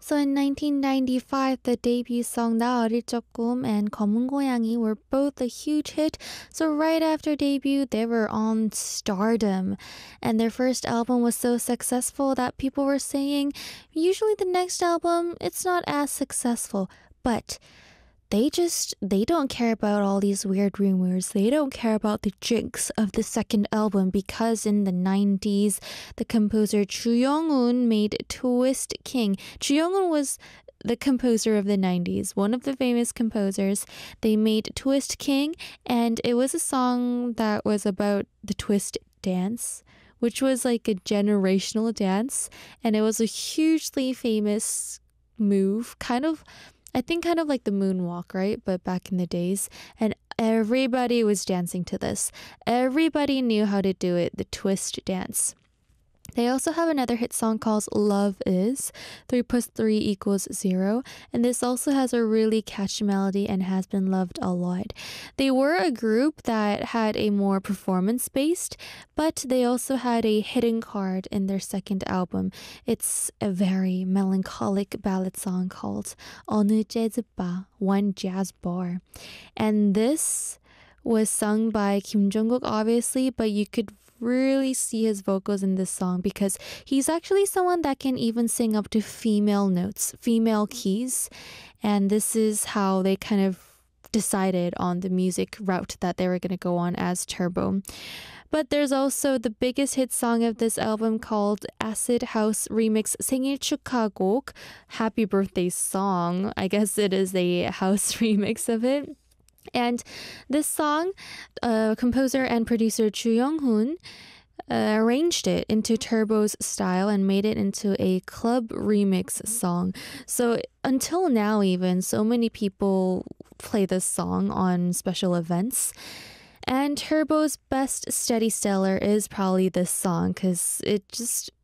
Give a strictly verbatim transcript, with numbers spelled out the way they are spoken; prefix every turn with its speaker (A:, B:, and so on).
A: So in nineteen ninety-five, the debut song 나 어릴 적 꿈 and 검은 고양이 were both a huge hit. So right after debut, they were on stardom. And their first album was so successful that people were saying, usually the next album, it's not as successful. But they just they don't care about all these weird rumors. They don't care about the jinx of the second album because in the nineties, the composer Chu Young-un made Twist King. Chu Young-un was the composer of the nineties, one of the famous composers. They made Twist King, and it was a song that was about the twist dance, which was like a generational dance, and it was a hugely famous move, kind of I think kind of like the moonwalk, right? But back in the days. And everybody was dancing to this. Everybody knew how to do it, the twist dance. They also have another hit song called Love Is, three plus three equals zero, and this also has a really catchy melody and has been loved a lot. They were a group that had a more performance-based, but they also had a hidden card in their second album. It's a very melancholic ballad song called 어느 재즈바, One Jazz Bar. And this was sung by Kim Jong-kook, obviously, but you could really see his vocals in this song because he's actually someone that can even sing up to female notes, female keys. And this is how they kind of decided on the music route that they were going to go on as Turbo. But there's also the biggest hit song of this album called Acid House Remix 생일 축하곡, Happy Birthday Song. I guess it is a house remix of it. And this song, uh, composer and producer Chu Young-hoon uh, arranged it into Turbo's style and made it into a club remix song. So until now even, so many people play this song on special events. And Turbo's best steady stellar is probably this song because it just